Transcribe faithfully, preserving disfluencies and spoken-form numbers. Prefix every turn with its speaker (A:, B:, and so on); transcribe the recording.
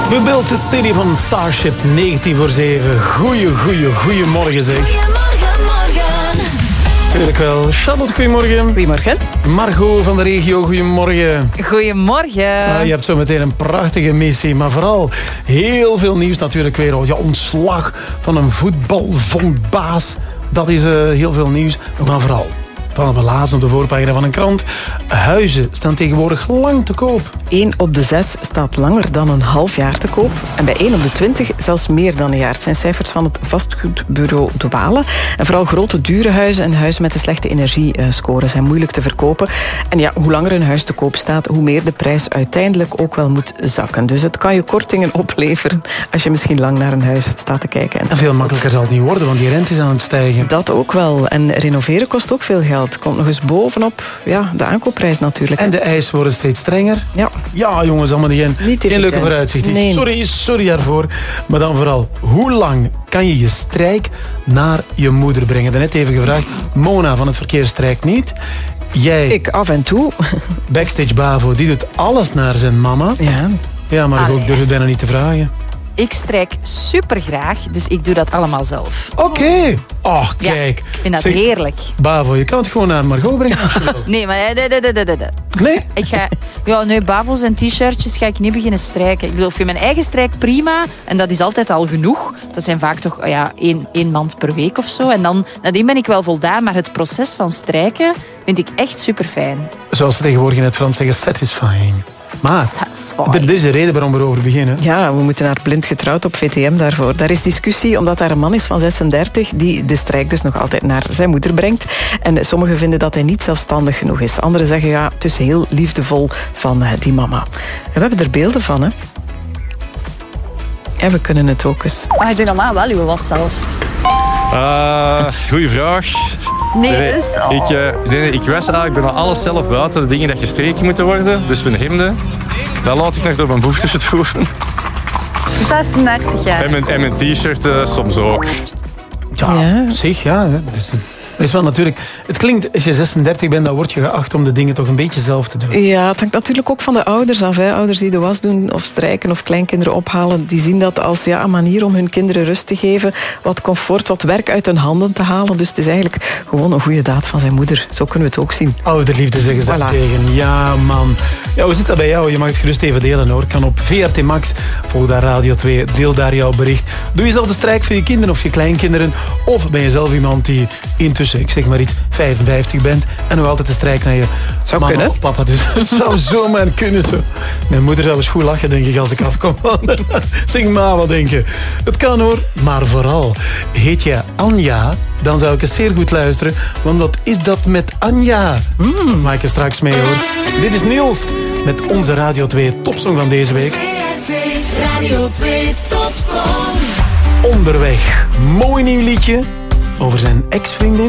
A: We built the city van Starship, negentien voor zeven. Goeie, goeie, goeiemorgen zeg.
B: Goedemorgen, morgen.
A: Tuurlijk wel. Charlotte, goedemorgen.
C: Goedemorgen.
A: Margot van de regio, goedemorgen.
C: Goedemorgen.
A: Ah, je hebt zo meteen een prachtige missie, maar vooral heel veel nieuws natuurlijk weer. Ja, ontslag van een voetbalvondbaas. Dat is uh, heel veel nieuws, maar vooral... Van we lazen op de voorpagina van een krant. Huizen staan tegenwoordig lang te koop.
C: één op de zes staat langer dan een half jaar te koop. En bij één op de twintig zelfs meer dan een jaar. Het zijn cijfers van het vastgoedbureau De Walen. En vooral grote, dure huizen en huizen met een slechte energiescore zijn moeilijk te verkopen. En ja, hoe langer een huis te koop staat, hoe meer de prijs uiteindelijk ook wel moet zakken. Dus het kan je kortingen opleveren als je misschien lang naar een huis staat te kijken.
A: En veel makkelijker zal het niet worden, want die rente is aan het stijgen.
C: Dat ook wel. En renoveren kost ook veel geld. Het komt nog eens bovenop ja, de aankoopprijs natuurlijk.
A: En de eisen worden steeds strenger.
C: Ja,
A: ja jongens, allemaal geen,
C: niet
A: geen leuke vooruitzicht.
C: Nee.
A: Sorry, sorry daarvoor. Maar dan vooral, hoe lang kan je je strijk naar je moeder brengen? Daarnet even gevraagd. Mona van het verkeer strijkt niet. Jij,
C: ik af en toe.
A: Backstage Bavo, die doet alles naar zijn mama.
C: Ja,
A: Ja, maar ik durf het bijna niet te vragen.
D: Ik strijk super graag, dus ik doe dat allemaal zelf.
A: Oké. Okay. Oh, kijk.
D: Ja, ik vind dat
A: zeg,
D: heerlijk.
A: Bavo, je kan het gewoon naar Margot brengen.
D: Nee, maar... Nee, nee, nee, nee, nee.
A: Nee?
D: Ik ga... Ja, nee, Bavo's en t-shirtjes ga ik niet beginnen strijken. Ik bedoel, ik vind mijn eigen strijk prima. En dat is altijd al genoeg. Dat zijn vaak toch ja, één, één mand per week of zo. En dan nadien ben ik wel voldaan. Maar het proces van strijken vind ik echt super fijn.
A: Zoals ze tegenwoordig in het Frans zeggen, satisfying. Maar er is een reden waarom we erover beginnen.
C: Ja, we moeten naar Blind Getrouwd op V T M daarvoor. Daar is discussie omdat daar een man is van zesendertig die de strijk dus nog altijd naar zijn moeder brengt. En sommigen vinden dat hij niet zelfstandig genoeg is. Anderen zeggen ja, het is heel liefdevol van die mama. En we hebben er beelden van, hè. En we kunnen het ook eens.
E: Maar je doet normaal wel uw was zelf.
F: Uh, goeie vraag.
E: Nee,
F: nee,
E: dus... Oh.
F: Ik, uh, nee, nee, ik was eigenlijk bijna alles zelf buiten. De dingen dat gestreken moeten worden. Dus mijn hemden, dat laat ik nog door mijn boefjes doen.
E: zesendertig jaar.
F: En mijn, en mijn t-shirt uh, soms ook.
A: Ja, ja. Zeg, ja. Dus, dat is wel natuurlijk... Het klinkt, als je zesendertig bent, dan word je geacht om de dingen toch een beetje zelf te doen.
C: Ja, het hangt natuurlijk ook van de ouders af. Hè. Ouders die de was doen of strijken of kleinkinderen ophalen, die zien dat als ja, een manier om hun kinderen rust te geven, wat comfort, wat werk uit hun handen te halen. Dus het is eigenlijk gewoon een goede daad van zijn moeder. Zo kunnen we het ook zien.
A: Ouderliefde zeggen ze
C: Voilà.
A: tegen. Ja, man. Ja, hoe zit dat bij jou? Je mag het gerust even delen, hoor. Kan op V R T Max. Volg daar Radio twee. Deel daar jouw bericht. Doe je zelf de strijk voor je kinderen of je kleinkinderen? Of ben je zelf iemand die intussen, ik zeg maar iets, vijfenvijftig bent en nog altijd de strijk naar je
C: Zou
A: mama
C: kunnen.
A: of papa? Dus het zou zomaar kunnen. Zo. Mijn moeder zou eens goed lachen, denk ik, als ik afkom. Zeg maar, wat denk je? Het kan, hoor. Maar vooral, heet je Anja, dan zou ik eens zeer goed luisteren. Want wat is dat met Anja? Hmm, maak je straks mee, hoor. Dit is Niels met onze Radio twee topsong van deze week.
B: V R T Radio twee topsong.
A: Onderweg. Mooi nieuw liedje over zijn ex-vriendin.